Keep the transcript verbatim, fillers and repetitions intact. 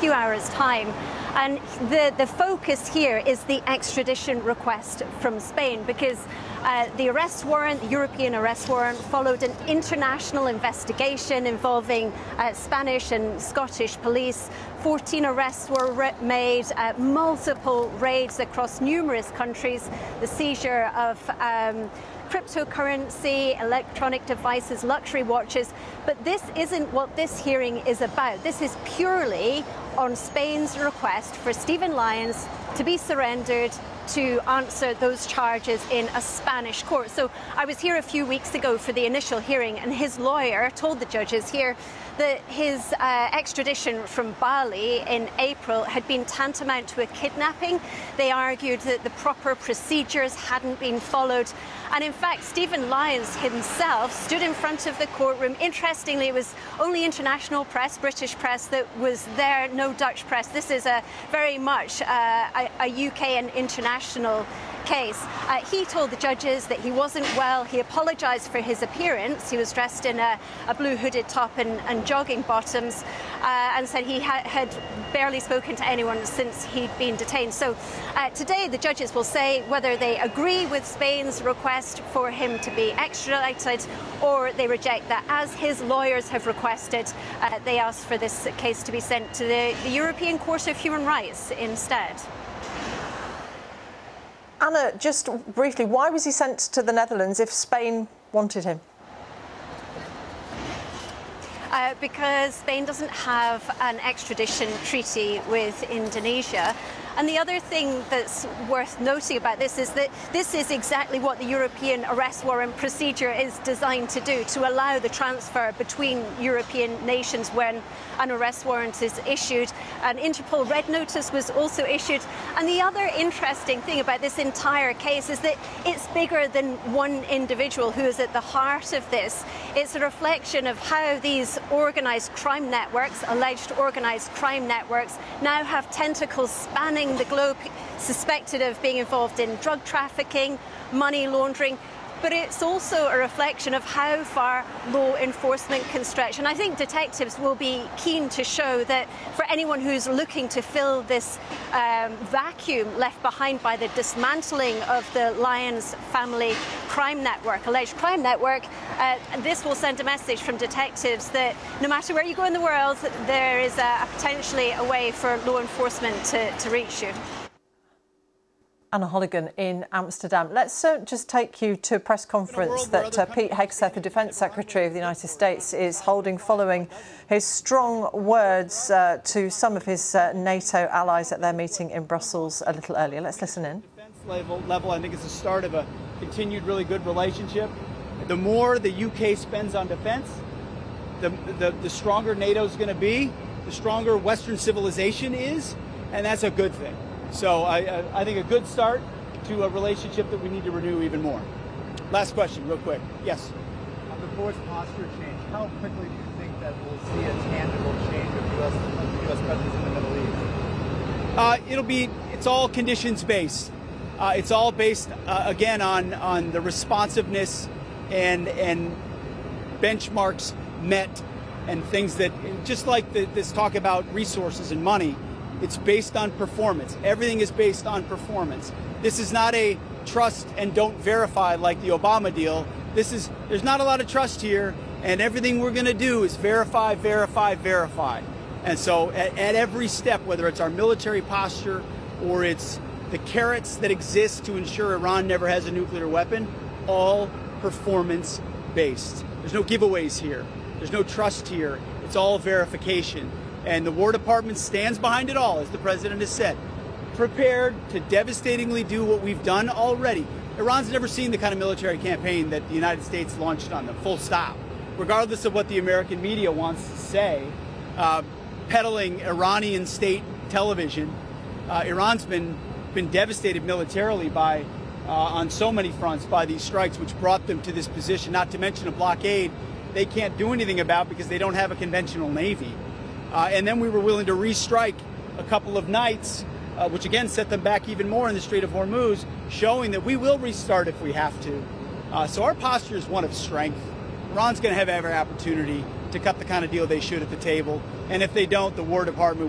few hours' time. And the, the focus here is the extradition request from Spain, because uh, the arrest warrant, the European arrest warrant, followed an international investigation involving uh, Spanish and Scottish police. fourteen arrests were made, uh, multiple raids across numerous countries, the seizure of um, cryptocurrency, electronic devices, luxury watches. But this isn't what this hearing is about. This is purely on Spain's request for Stephen Lyons to be surrendered to answer those charges in a Spanish court. So I was here a few weeks ago for the initial hearing, and his lawyer told the judges here that his uh, extradition from Bali in April had been tantamount to a kidnapping. They argued that the proper procedures hadn't been followed. And in fact, Stephen Lyons himself stood in front of the courtroom. Interestingly, it was only international press, British press, that was there, no Dutch press. This is a very much uh, a, a U K and international case. Uh, he told the judges that he wasn't well. He apologized for his appearance. He was dressed in a, a blue hooded top and, and jogging bottoms, uh, and said he ha had barely spoken to anyone since he'd been detained. So uh, today the judges will say whether they agree with Spain's request for him to be extradited, or they reject that. As his lawyers have requested, uh, they ask for this case to be sent to the, the European Court of Human Rights instead. Anna, just briefly, why was he sent to the Netherlands if Spain wanted him? Uh, because Spain doesn't have an extradition treaty with Indonesia. And the other thing that's worth noting about this is that this is exactly what the European arrest warrant procedure is designed to do, to allow the transfer between European nations when an arrest warrant is issued. An Interpol red notice was also issued. And the other interesting thing about this entire case is that it's bigger than one individual who is at the heart of this. It's a reflection of how these organised crime networks, alleged organised crime networks, now have tentacles spanning the globe, suspected of being involved in drug trafficking, money laundering. But it's also a reflection of how far law enforcement can stretch. And I think detectives will be keen to show that for anyone who's looking to fill this um, vacuum left behind by the dismantling of the Lyons family crime network, alleged crime network, uh, this will send a message from detectives that no matter where you go in the world, there is a, a potentially a way for law enforcement to, to reach you. Anna Holligan in Amsterdam. Let's uh, just take you to a press conference that uh, Pete Hegseth, the Defence Secretary of the United States, is holding following his strong words uh, to some of his uh, NATO allies at their meeting in Brussels a little earlier. Let's listen in. Defence level, level, I think it's the start of a continued really good relationship. The more the U K spends on defence, the, the, the stronger NATO's going to be, the stronger Western civilization is, and that's a good thing. So I, I think a good start to a relationship that we need to renew even more. Last question, real quick. Yes? On the forced posture change, how quickly do you think that we'll see a tangible change of U S, of U S presence in the Middle East? Uh, it'll be, it's all conditions-based. Uh, it's all based, uh, again, on, on the responsiveness and, and benchmarks met and things that, just like the, this talk about resources and money, it's based on performance. Everything is based on performance. This is not a trust and don't verify like the Obama deal. This is, there's not a lot of trust here, and everything we're gonna do is verify, verify, verify. And so at, at every step, whether it's our military posture or it's the carrots that exist to ensure Iran never has a nuclear weapon, all performance based. There's no giveaways here. There's no trust here. It's all verification. And the War Department stands behind it all, as the President has said, prepared to devastatingly do what we've done already. Iran's never seen the kind of military campaign that the United States launched on them, full stop. Regardless of what the American media wants to say, uh, peddling Iranian state television, uh, Iran's been, been devastated militarily by, uh, on so many fronts by these strikes, which brought them to this position, not to mention a blockade they can't do anything about because they don't have a conventional navy. Uh, and then we were willing to restrike a couple of nights, uh, which again set them back even more in the Strait of Hormuz, showing that we will restart if we have to. Uh, so our posture is one of strength. Iran's going to have every opportunity to cut the kind of deal they should at the table. And if they don't, the War Department